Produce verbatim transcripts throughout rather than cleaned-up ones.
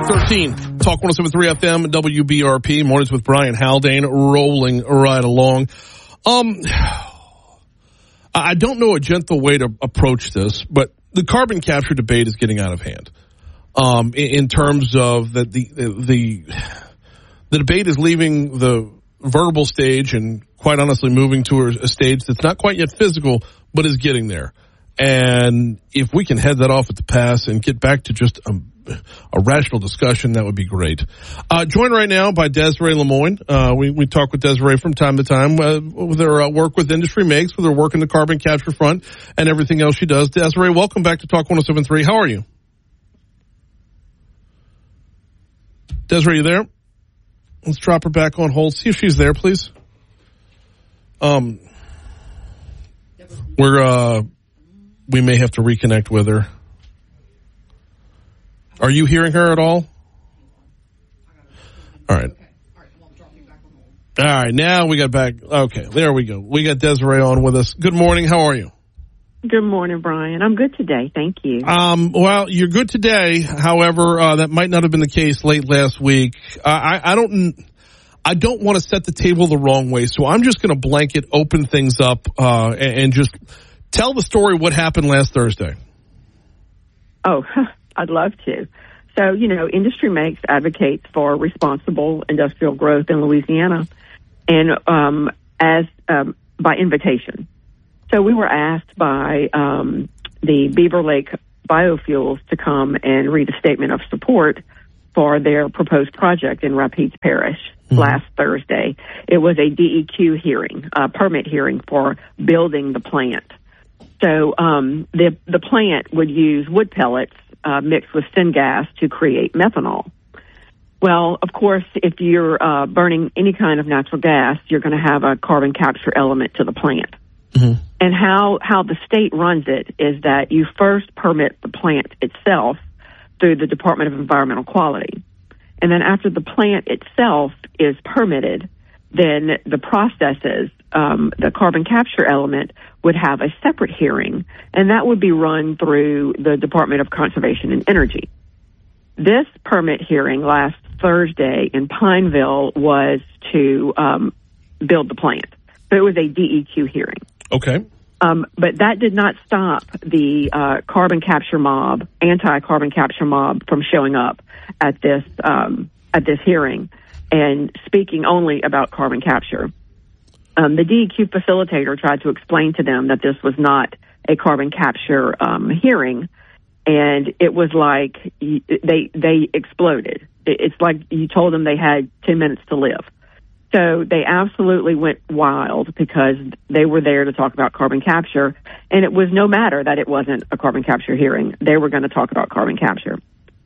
eight thirteen, Talk one oh seven point three F M, W B R P, Mornings with Brian Haldane, rolling right along. Um, I don't know a gentle way to approach this, but the carbon capture debate is getting out of hand. Um, in, in terms of that the, the, the debate is leaving the verbal stage and quite honestly moving to a stage that's not quite yet physical, but is getting there. And if we can head that off at the pass and get back to just a, a rational discussion, that would be great. Uh, joined right now by Desiree Lemoine. Uh, we, we talk with Desiree from time to time uh, with her uh, work with Industry Makes, with her work in the carbon capture front and everything else she does. Desiree, welcome back to Talk one oh seven point three. How are you? Desiree, you there? Let's drop her back on hold. See if she's there, please. Um, we're, uh, we may have to reconnect with her. Are you hearing her at all? All right. All right, now we got back. Okay, there we go. We got Desiree on with us. Good morning. How are you? Good morning, Brian. I'm good today. Thank you. Um, well, you're good today. However, uh, that might not have been the case late last week. Uh, I, I don't, I don't want to set the table the wrong way, so I'm just going to blanket open things up uh, and, and just tell the story what happened last Thursday. Oh, I'd love to. So, you know, Industry Makes advocates for responsible industrial growth in Louisiana, and um, as um, by invitation. So we were asked by um, the Beaver Lake Biofuels to come and read a statement of support for their proposed project in Rapides Parish mm-hmm. last Thursday. It was a D E Q hearing, a permit hearing for building the plant. So um, the the plant would use wood pellets uh, mixed with syngas to create methanol. Well, of course, if you're uh, burning any kind of natural gas, you're going to have a carbon capture element to the plant. Mm-hmm. And how, how the state runs it is that you first permit the plant itself through the Department of Environmental Quality. And then after the plant itself is permitted, then the processes, um, the carbon capture element would have a separate hearing, and that would be run through the Department of Conservation and Energy. This permit hearing last Thursday in Pineville was to um, build the plant. So it was a D E Q hearing. Okay. Um, but that did not stop the uh, carbon capture mob, anti-carbon capture mob, from showing up at this um, at this hearing and speaking only about carbon capture. Um, the D E Q facilitator tried to explain to them that this was not a carbon capture um, hearing, and it was like they they exploded. It's like you told them they had ten minutes to live. So they absolutely went wild because they were there to talk about carbon capture, and it was no matter that it wasn't a carbon capture hearing. They were going to talk about carbon capture.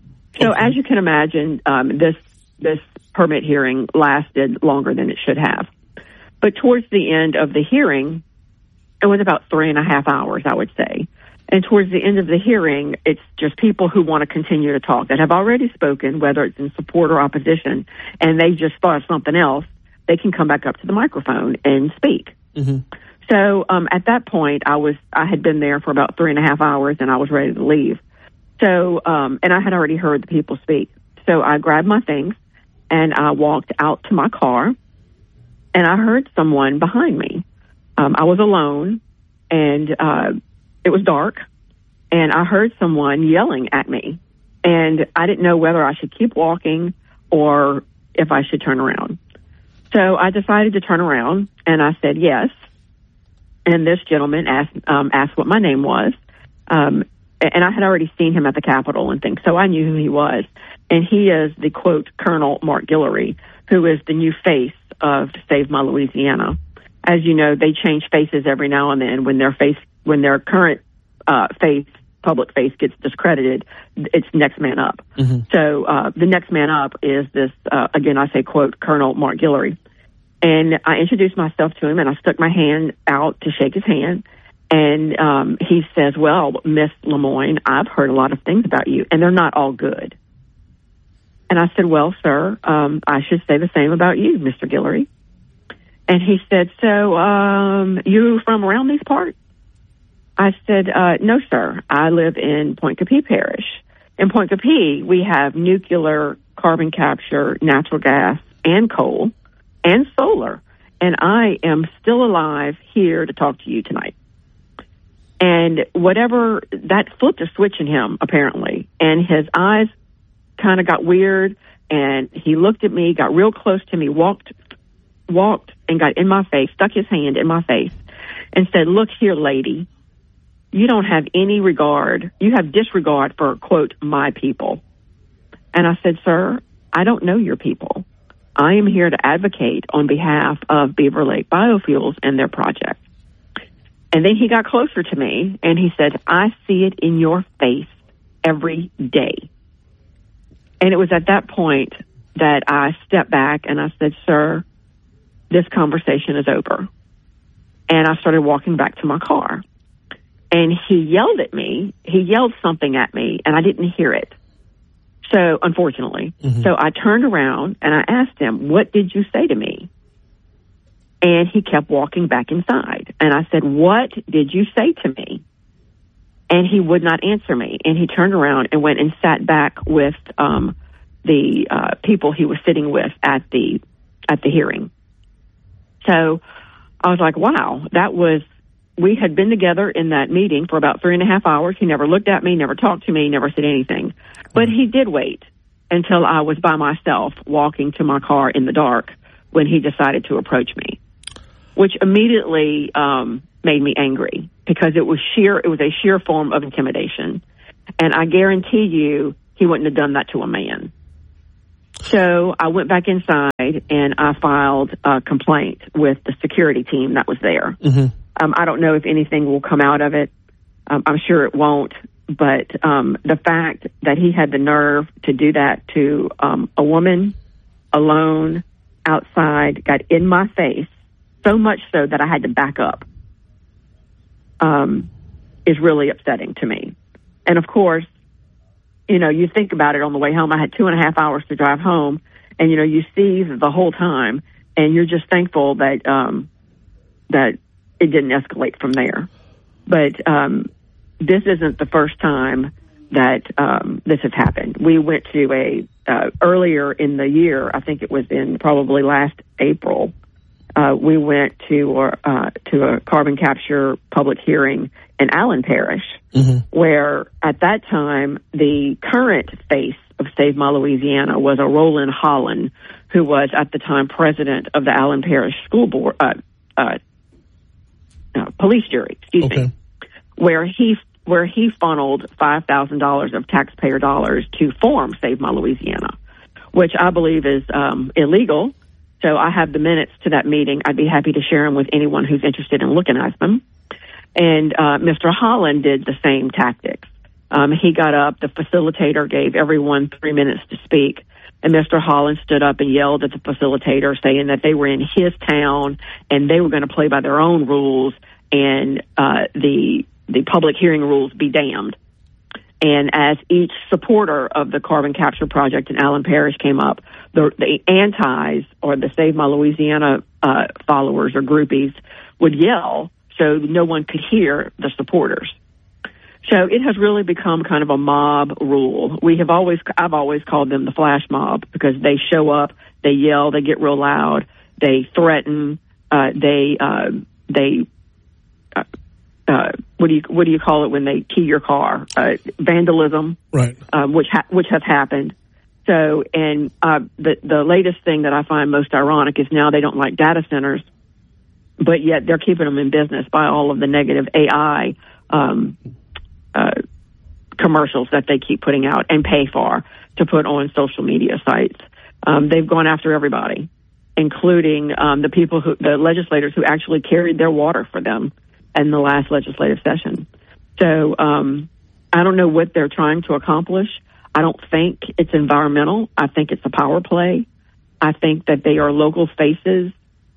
So okay. As you can imagine, um, this this permit hearing lasted longer than it should have. But towards the end of the hearing, it was about three and a half hours, I would say. And towards the end of the hearing, it's just people who want to continue to talk that have already spoken, whether it's in support or opposition, and they just thought of something else. They can come back up to the microphone and speak. Mm-hmm. So um, at that point, I was I had been there for about three and a half hours, and I was ready to leave. So um, and I had already heard the people speak. So I grabbed my things and I walked out to my car, and I heard someone behind me. Um, I was alone, and uh, it was dark, and I heard someone yelling at me, and I didn't know whether I should keep walking or if I should turn around. So I decided to turn around, and I said yes. And this gentleman asked um, asked what my name was, um, and I had already seen him at the Capitol and things, so I knew who he was. And he is the, quote, Colonel Mark Guillory, who is the new face of Save My Louisiana. As you know, they change faces every now and then. When their face, when their current uh, face, public face, gets discredited, it's next man up. Mm-hmm. So uh, the next man up is this, uh, again, I say, quote, Colonel Mark Guillory. And I introduced myself to him, and I stuck my hand out to shake his hand. And um, he says, well, Miss Lemoine, I've heard a lot of things about you, and they're not all good. And I said, well, sir, um, I should say the same about you, Mister Guillory. And he said, so um, you from around these parts? I said, uh, no, sir. I live in Point Coupee Parish. in Point Coupee, we have nuclear, carbon capture, natural gas, and coal, and solar. And I am still alive here to talk to you tonight. And whatever, that flipped a switch in him, apparently. And his eyes kind of got weird, and he looked at me, got real close to me, walked, walked and got in my face, stuck his hand in my face, and said, "Look here, lady, you don't have any regard. You have disregard for, quote, my people." And I said, "Sir, I don't know your people. I am here to advocate on behalf of Beaver Lake Biofuels and their project." And then he got closer to me, and he said, "I see it in your face every day." And it was at that point that I stepped back and I said, "Sir, this conversation is over." And I started walking back to my car. And he yelled at me. He yelled something at me, and I didn't hear it. So, unfortunately. Mm-hmm. So I turned around and I asked him, "What did you say to me?" And he kept walking back inside. And I said, "What did you say to me?" And he would not answer me. And he turned around and went and sat back with um, the uh, people he was sitting with at the at the hearing. So I was like, wow, that was, we had been together in that meeting for about three and a half hours. He never looked at me, never talked to me, never said anything. But he did wait until I was by myself walking to my car in the dark when he decided to approach me, which immediately um, made me angry because it was sheer, it was a sheer form of intimidation. And I guarantee you he wouldn't have done that to a man. So I went back inside and I filed a complaint with the security team that was there. Mm-hmm. Um, I don't know if anything will come out of it. Um, I'm sure it won't. But um, the fact that he had the nerve to do that to um, a woman alone outside, got in my face, so much so that I had to back up, um, is really upsetting to me. And, of course, you know, you think about it on the way home. I had two and a half hours to drive home, and, you know, you see the whole time, and you're just thankful that um, that it didn't escalate from there. But um, this isn't the first time that um, this has happened. We went to a, uh, earlier in the year, I think it was in probably last April, uh, we went to uh, to a carbon capture public hearing in Allen Parish, mm-hmm. where at that time the current face of Save My Louisiana was a Roland Holland, who was at the time president of the Allen Parish School Board, uh, uh, uh, police jury, excuse okay. me, where he where he funneled five thousand dollars of taxpayer dollars to form Save My Louisiana, which I believe is um, illegal. So I have the minutes to that meeting. I'd be happy to share them with anyone who's interested in looking at them. And uh, Mister Holland did the same tactics. Um, he got up, the facilitator gave everyone three minutes to speak, and Mister Holland stood up and yelled at the facilitator, saying that they were in his town and they were going to play by their own rules, and uh, the the public hearing rules be damned. And as each supporter of the carbon capture project in Allen Parish came up, the, the antis or the Save My Louisiana uh, followers or groupies would yell so no one could hear the supporters. So it has really become kind of a mob rule. We have always, I've always called them the flash mob because they show up, they yell, they get real loud, they threaten, uh, they, uh, they, uh, uh, what do you what do you call it when they key your car? Uh, vandalism, right? Um, which ha- which has happened. So, and uh, the the latest thing that I find most ironic is now they don't like data centers, but yet they're keeping them in business by all of the negative A I um, uh, commercials that they keep putting out and pay for to put on social media sites. Um, they've gone after everybody, including um, the people who, the legislators who actually carried their water for them in the last legislative session. So um, I don't know what they're trying to accomplish. I don't think it's environmental. I think it's a power play. I think that they are local faces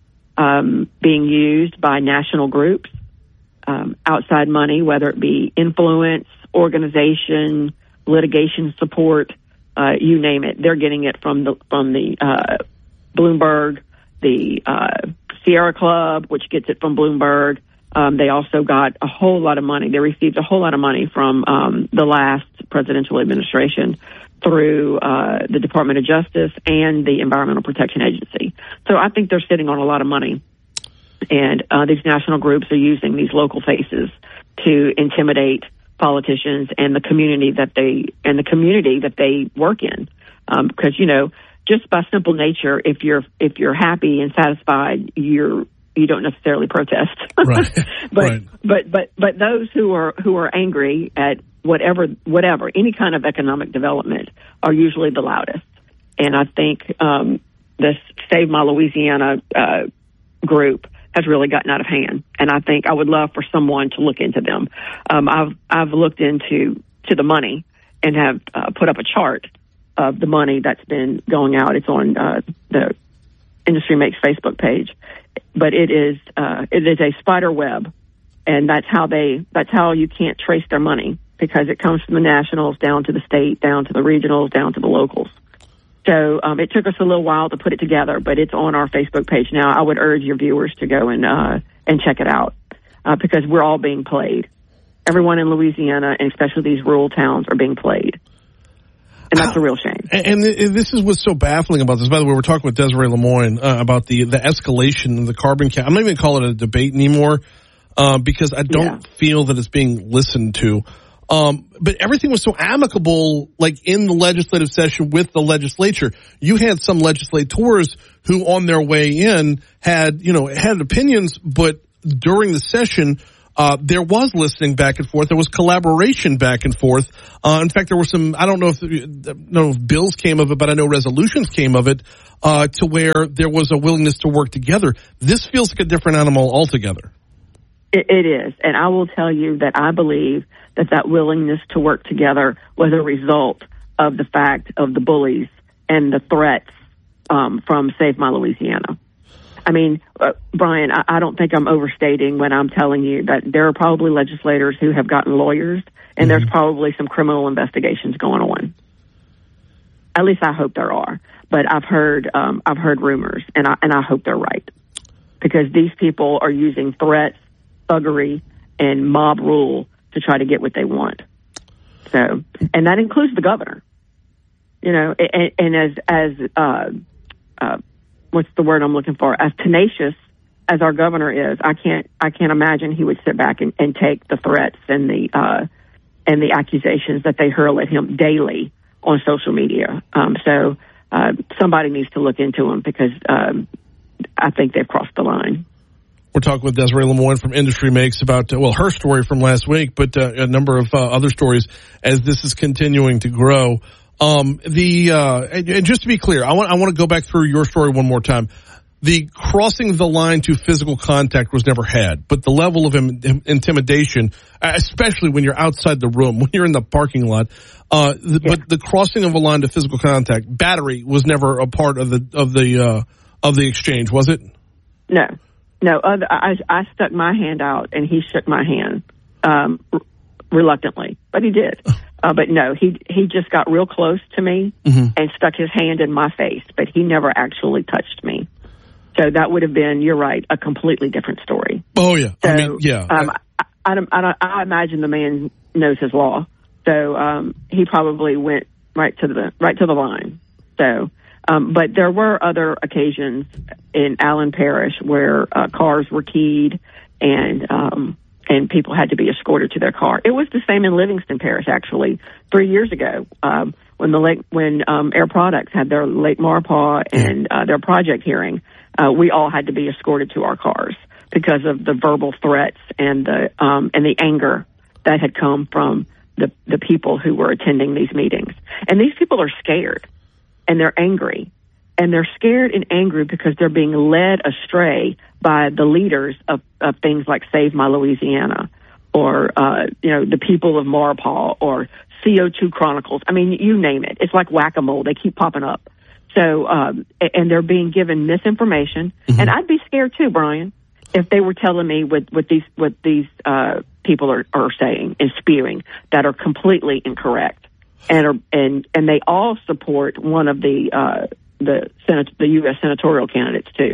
um, being used by national groups, um, outside money, whether it be influence, organization, litigation support, uh, you name it. They're getting it from the from the uh, Bloomberg, the uh, Sierra Club, which gets it from Bloomberg, Um, they also got a whole lot of money. They received a whole lot of money from um, the last presidential administration through uh, the Department of Justice and the Environmental Protection Agency. So I think they're sitting on a lot of money. And uh, these national groups are using these local faces to intimidate politicians and the community that they and the community that they work in. Um, because, you know, just by simple nature, if you're if you're happy and satisfied, you're you don't necessarily protest. Right. but right. but but but those who are who are angry at whatever whatever any kind of economic development are usually the loudest. And I think um, this Save My Louisiana uh, group has really gotten out of hand. And I think I would love for someone to look into them. Um, I've I've looked into to the money and have uh, put up a chart of the money that's been going out. It's on uh, the Industry Makes Facebook page, but it is uh, it is a spider web, and that's how they that's how you can't trace their money, because it comes from the nationals down to the state, down to the regionals, down to the locals. So um, it took us a little while to put it together, but it's on our Facebook page now. I would urge your viewers to go and uh, and check it out uh, because we're all being played. Everyone in Louisiana, and especially these rural towns, are being played. And that's a real shame. And, and this is what's so baffling about this. By the way, we're talking with Desiree Lemoine uh, about the, the escalation of the carbon cap. I'm not even calling it a debate anymore uh, because I don't yeah. feel that it's being listened to. Um, but everything was so amicable, like in the legislative session with the legislature. You had some legislators who on their way in had, you know, had opinions, but during the session, uh, there was listening back and forth. There was collaboration back and forth. Uh, in fact, there were some, I don't know if, I don't know if bills came of it, but I know resolutions came of it, uh, to where there was a willingness to work together. This feels like a different animal altogether. It, it is. And I will tell you that I believe that that willingness to work together was a result of the fact of the bullies and the threats um, from Save My Louisiana. I mean, uh, Brian, I, I don't think I'm overstating when I'm telling you that there are probably legislators who have gotten lawyers, and mm-hmm. there's probably some criminal investigations going on. At least I hope there are. But I've heard um, I've heard rumors, and I and I hope they're right, because these people are using threats, thuggery, and mob rule to try to get what they want. So, and that includes the governor. You know, and, and as as uh, uh, what's the word I'm looking for? As tenacious as our governor is, I can't I can't imagine he would sit back and, and take the threats and the uh, and the accusations that they hurl at him daily on social media. Um, so uh, somebody needs to look into him, because um, I think they've crossed the line. We're talking with Desiree Lemoine from Industry Makes about, uh, well, her story from last week, but uh, a number of uh, other stories as this is continuing to grow. Um, the uh, and, and just to be clear, I want I want to go back through your story one more time. The crossing the line to physical contact was never had, but the level of im- intimidation, especially when you're outside the room, when you're in the parking lot, uh, the, yeah. but the crossing of a line to physical contact, battery was never a part of the of the uh, of the exchange, was it? No. No, other, I, I stuck my hand out, and he shook my hand um, r- reluctantly, but he did. Uh, but no, he he just got real close to me mm-hmm. and stuck his hand in my face, but he never actually touched me. So that would have been, you're right, a completely different story. Oh yeah, so, I mean, yeah. Um, I, I, I, I imagine the man knows his law, so um, he probably went right to the right to the line. So. Um, but there were other occasions in Allen Parish where uh, cars were keyed and um, and people had to be escorted to their car. It was the same in Livingston Parish, actually, three years ago um, when the Lake, when um, Air Products had their Lake Maurepas and uh, their project hearing. Uh, we all had to be escorted to our cars because of the verbal threats and the um, and the anger that had come from the the people who were attending these meetings. And these people are scared. And they're angry, and they're scared and angry because they're being led astray by the leaders of, of things like Save My Louisiana, or uh, you know, the people of Maurepas, or C O two Chronicles. I mean, you name it. It's like whack-a-mole. They keep popping up. So, um, and they're being given misinformation. Mm-hmm. And I'd be scared too, Brian, if they were telling me what, what these what these uh, people are, are saying and spewing that are completely incorrect. And are, and and they all support one of the uh, the Senate the U S senatorial candidates too.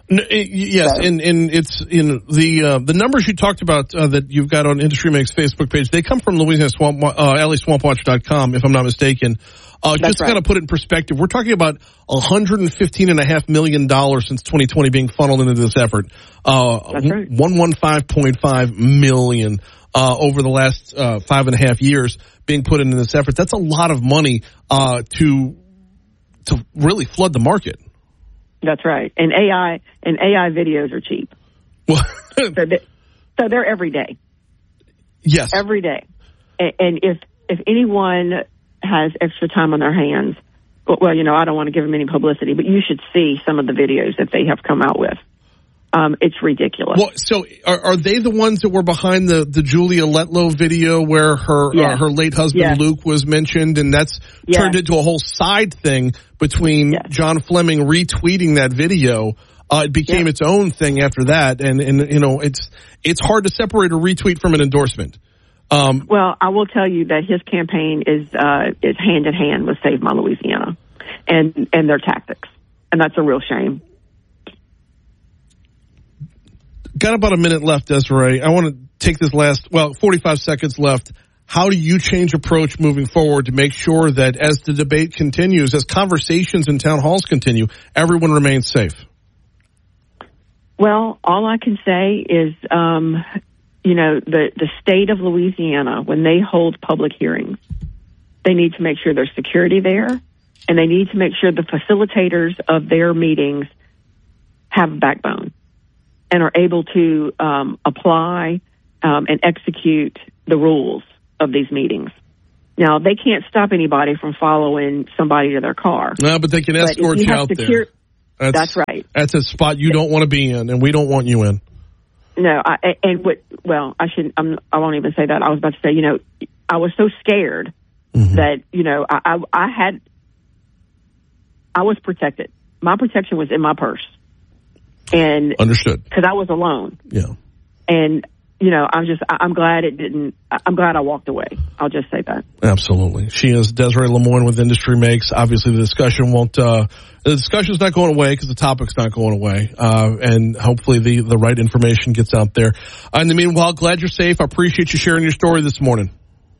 No, it, yes, so. and, and it's in the uh, the numbers you talked about uh, that you've got on Industry Makes Facebook page. They come from Louisiana Swamp, uh, Alley Swamp Watch dot com, if I'm not mistaken. Uh, just to right. kind of put it in perspective, we're talking about one hundred fifteen point five million dollars since twenty twenty being funneled into this effort. Uh, That's right. one hundred fifteen point five million dollars uh, over the last uh, five and a half years being put into this effort. That's a lot of money uh, to to really flood the market. That's right. And A I and A I videos are cheap. Well, so, they, so they're every day. Yes, every day. And, and if if anyone has extra time on their hands, well, you know, I don't want to give them any publicity, but you should see some of the videos that they have come out with. Um, it's ridiculous. Well, so are, are they the ones that were behind the, the Julia Letlow video where her yes. uh, her late husband yes. Luke was mentioned, and that's yes. turned into a whole side thing between yes. John Fleming retweeting that video? Uh, it became yes. its own thing after that, and, and you know, it's it's hard to separate a retweet from an endorsement. Um, well, I will tell you that his campaign is uh, is hand in hand with Save My Louisiana, and and their tactics, and that's a real shame. Got about a minute left, Desiree. I want to take this last, well, forty-five seconds left. How do you change approach moving forward to make sure that as the debate continues, as conversations in town halls continue, everyone remains safe? Well, all I can say is, um, you know, the, the state of Louisiana, when they hold public hearings, they need to make sure there's security there, and they need to make sure the facilitators of their meetings have a backbone and are able to um, apply um, and execute the rules of these meetings. Now, they can't stop anybody from following somebody to their car. No, but they can escort you, you out secure- there. That's, that's right. That's a spot you don't want to be in, and we don't want you in. No, I, and what? Well, I shouldn't. I'm, I won't even say that. I was about to say, you know, I was so scared mm-hmm. that you know, I, I, I had, I was protected. My protection was in my purse. And understood, because I was alone. Yeah, and you know, I'm just, I'm glad it didn't. I'm glad I walked away. I'll just say that. Absolutely, she is Desiree Lemoine with Industry Makes. Obviously, the discussion won't. Uh, the discussion's not going away because the topic's not going away, uh, and hopefully the the right information gets out there. Uh, in the meanwhile, glad you're safe. I appreciate you sharing your story this morning.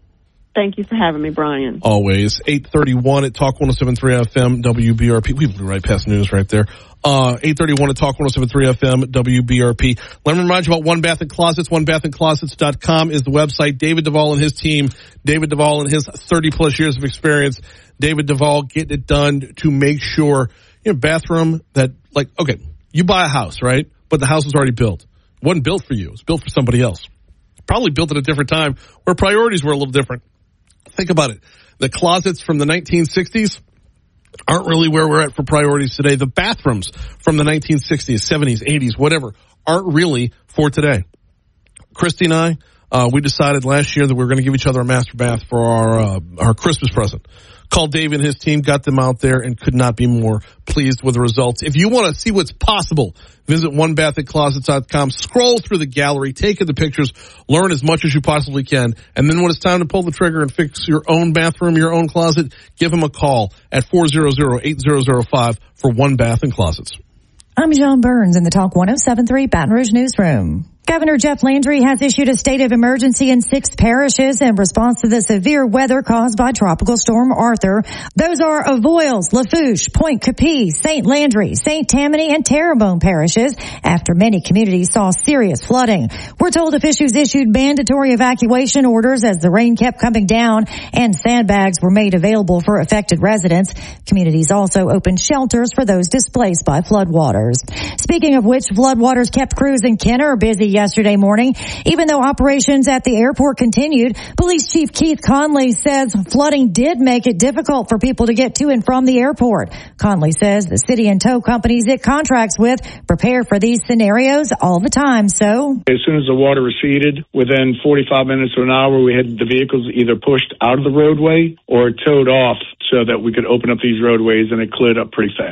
Thank you for having me, Brian. Always. eight thirty-one at Talk one oh seven point three F M, W B R P. We blew right past news right there. Uh, eight thirty-one at Talk one oh seven point three F M, W B R P. Let me remind you about One Bath and Closets. one bath and closets dot com is the website. David Duvall and his team. David Duvall and his thirty plus years of experience. David Duvall getting it done to make sure, you know, bathroom that, like, okay, you buy a house, right? But the house was already built. It wasn't built for you. It was built for somebody else. Probably built at a different time where priorities were a little different. Think about it. The closets from the nineteen sixties aren't really where we're at for priorities today. The bathrooms from the nineteen sixties, seventies, eighties, whatever, aren't really for today. Christy and I, uh, we decided last year that we were going to give each other a master bath for our uh, our Christmas present. Called Dave and his team, got them out there, and could not be more pleased with the results. If you want to see what's possible, visit one bath and closets dot com. Scroll through the gallery, take in the pictures, learn as much as you possibly can, and then when it's time to pull the trigger and fix your own bathroom, your own closet, give them a call at four hundred, eight thousand five for One Bath and Closets. I'm John Burns in the Talk one oh seven point three Baton Rouge Newsroom. Governor Jeff Landry has issued a state of emergency in six parishes in response to the severe weather caused by Tropical Storm Arthur. Those are Avoyelles, Lafourche, Point Capiz, Saint Landry, Saint Tammany, and Terrebonne parishes after many communities saw serious flooding. We're told officials issued mandatory evacuation orders as the rain kept coming down and sandbags were made available for affected residents. Communities also opened shelters for those displaced by floodwaters. Speaking of which, floodwaters kept crews in Kenner busy yesterday morning. Even though operations at the airport continued, Police Chief Keith Conley says flooding did make it difficult for people to get to and from the airport. Conley says the city and tow companies it contracts with prepare for these scenarios all the time. So as soon as the water receded, within forty-five minutes to an hour, we had the vehicles either pushed out of the roadway or towed off so that we could open up these roadways, and it cleared up pretty fast.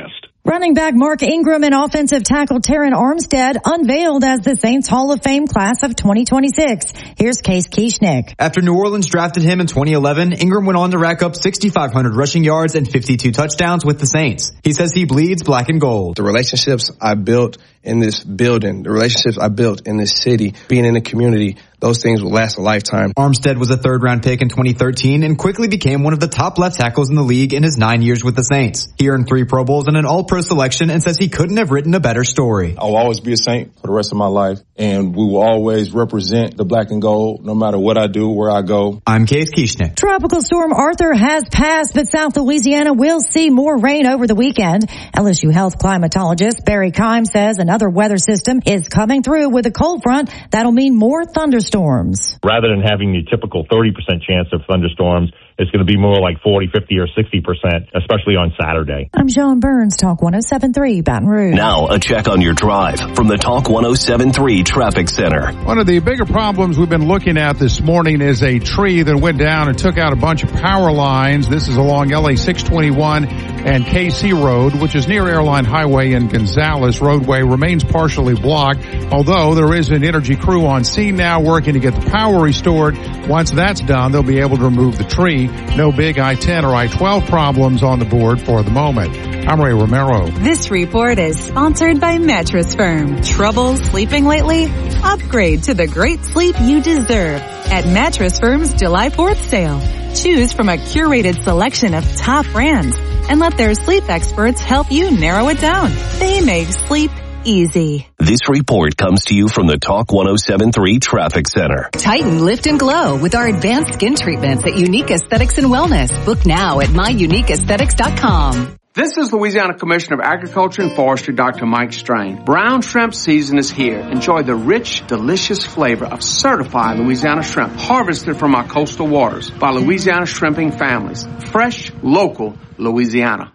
Running back Mark Ingram and offensive tackle Terron Armstead unveiled as the Saints Hall of Fame class of twenty twenty-six. Here's Case Kieschnick. After New Orleans drafted him in twenty eleven, Ingram went on to rack up six thousand five hundred rushing yards and fifty-two touchdowns with the Saints. He says he bleeds black and gold. The relationships I built in this building, the relationships I built in this city, being in the community, those things will last a lifetime. Armstead was a third-round pick in twenty thirteen and quickly became one of the top left tackles in the league in his nine years with the Saints. He earned three Pro Bowls and an All-Pro selection and says he couldn't have written a better story. I will always be a Saint for the rest of my life, and we will always represent the black and gold no matter what I do, where I go. I'm Case Kieschnick. Tropical Storm Arthur has passed, but South Louisiana will see more rain over the weekend. L S U Health climatologist Barry Keim says another weather system is coming through with a cold front that'll mean more thunderstorms. Rather than having the typical thirty percent chance of thunderstorms, it's going to be more like forty, fifty, or sixty percent, especially on Saturday. I'm Sean Burns, Talk one oh seven point three, Baton Rouge. Now, a check on your drive from the Talk one oh seven point three Traffic Center. One of the bigger problems we've been looking at this morning is a tree that went down and took out a bunch of power lines. This is along L A six twenty-one and K C Road, which is near Airline Highway, and Gonzales Roadway remains partially blocked, although there is an energy crew on scene now working to get the power restored. Once that's done, they'll be able to remove the tree. No big I ten or I twelve problems on the board for the moment. I'm Ray Romero. This report is sponsored by Mattress Firm. Trouble sleeping lately? Upgrade to the great sleep you deserve at Mattress Firm's July fourth sale. Choose from a curated selection of top brands and let their sleep experts help you narrow it down. They make sleep easy. This report comes to you from the Talk one oh seven point three Traffic Center. Tighten, lift, and glow with our advanced skin treatments at Unique Aesthetics and Wellness. Book now at my unique aesthetics dot com. This is Louisiana Commissioner of Agriculture and Forestry, Doctor Mike Strain. Brown shrimp season is here. Enjoy the rich, delicious flavor of certified Louisiana shrimp harvested from our coastal waters by Louisiana shrimping families. Fresh, local, Louisiana.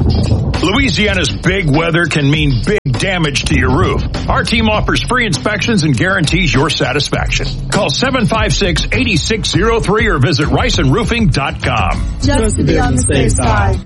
Louisiana's big weather can mean big damage to your roof. Our team offers free inspections and guarantees your satisfaction. Call seven five six, eight six zero three or visit rice and roofing dot com. Just to be on the safe side.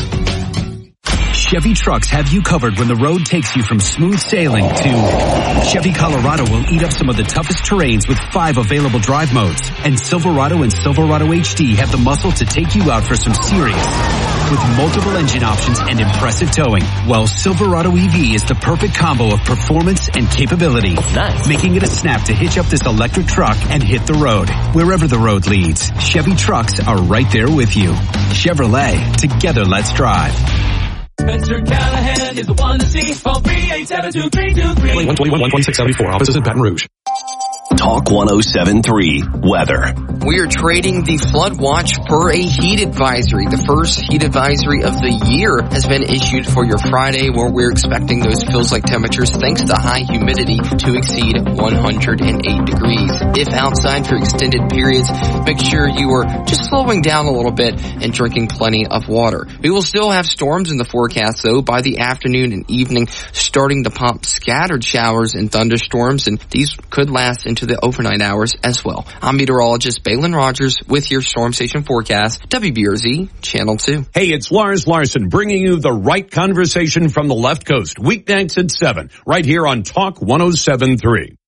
Chevy trucks have you covered when the road takes you from smooth sailing to Chevy Colorado will eat up some of the toughest terrains with five available drive modes. And Silverado and Silverado H D have the muscle to take you out for some serious. With multiple engine options and impressive towing, while Silverado E V is the perfect combo of performance and capability. Nice. Making it a snap to hitch up this electric truck and hit the road. Wherever the road leads, Chevy trucks are right there with you. Chevrolet, together let's drive. Spencer Callahan is the one to see. Call three eight seven two three two three. one twenty-one, one twenty-six seventy-four. Offices in Baton Rouge. Talk one oh seven point three Weather. We are trading the flood watch for a heat advisory. The first heat advisory of the year has been issued for your Friday, where we're expecting those feels-like temperatures, thanks to high humidity, to exceed one hundred eight degrees. If outside for extended periods, make sure you are just slowing down a little bit and drinking plenty of water. We will still have storms in the forecast, though, by the afternoon and evening, starting to pump scattered showers and thunderstorms, and these could last into the overnight hours as well. I'm meteorologist Balin Rogers with your Storm Station forecast, W B R Z Channel two. Hey, it's Lars Larson bringing you the right conversation from the left coast, weeknights at seven, right here on Talk one oh seven point three.